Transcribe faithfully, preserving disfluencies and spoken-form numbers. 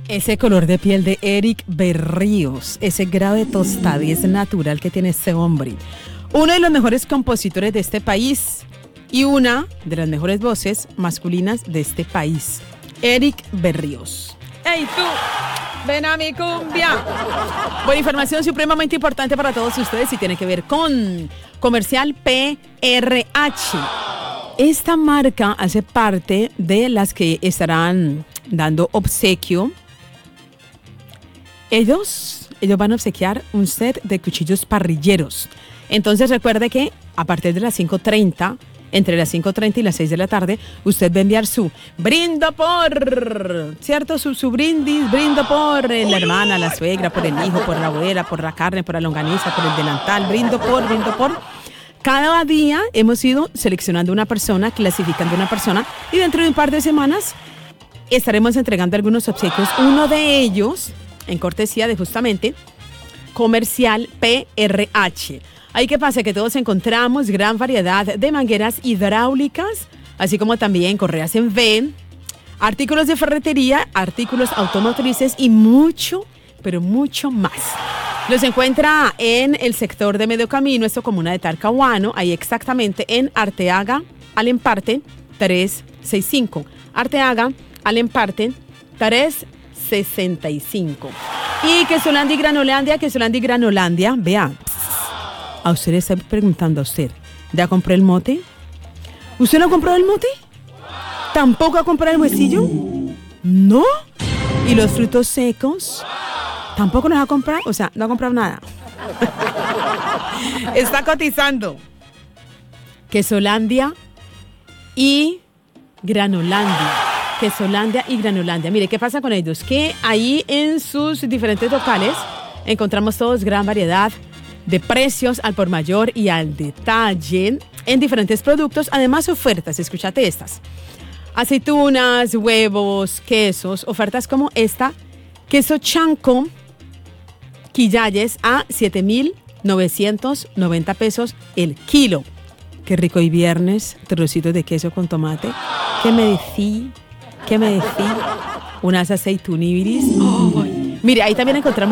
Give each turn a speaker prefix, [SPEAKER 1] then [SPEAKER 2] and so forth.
[SPEAKER 1] Ese color de piel de Eric Berríos, ese grado de tostadez natural que tiene este hombre. Uno de los mejores compositores de este país y una de las mejores voces masculinas de este país. Eric Berríos. ¡Ey tú! ¡Ven a mi cumbia! Buena información supremamente importante para todos ustedes y tiene que ver con Comercial P R H. Esta marca hace parte de las que estarán dando obsequio. Ellos, ellos van a obsequiar un set de cuchillos parrilleros. Entonces recuerde que a partir de las cinco treinta, entre las cinco treinta y las seis de la tarde, usted va a enviar su brindo por, ¿cierto? Su, su brindis, brindo por la hermana, la suegra, por el hijo, por la abuela, por la carne, por la longaniza, por el delantal, brindo por, brindo por. Cada día hemos ido seleccionando una persona, clasificando una persona y dentro de un par de semanas estaremos entregando algunos obsequios. Uno de ellos en cortesía de justamente Comercial P R H. Ahí que pasa que todos encontramos gran variedad de mangueras hidráulicas, así como también correas en V, artículos de ferretería, artículos automotrices y mucho, pero mucho más. Los encuentra en el sector de Medio Camino, esto comuna de Talcahuano, ahí exactamente en Arteaga, Alemparte, trescientos sesenta y cinco. Arteaga, Alemparte, trescientos sesenta y cinco. Y Quesolandia y Granolandia, Quesolandia y Granolandia, vea, a usted le está preguntando a usted, ¿ya compré el mote? ¿Usted no compró el mote? ¿Tampoco ha comprado el huesillo? ¿No? ¿Y los frutos secos? ¿Tampoco los ha comprado? O sea, no ha comprado nada. Está cotizando Quesolandia y Granolandia. Quesolandia y Granolandia. Mire, ¿qué pasa con ellos? Que ahí en sus diferentes locales encontramos todos gran variedad de precios al por mayor y al detalle en diferentes productos. Además, ofertas, escúchate estas. Aceitunas, huevos, quesos, ofertas como esta. Queso chanco, quillayes a siete mil novecientos noventa pesos el kilo. Qué rico, y viernes, trocitos de queso con tomate. ¿Qué me decís? ¿Qué me decís? Unas aceitunibiris. Oh, mire, ahí también encontramos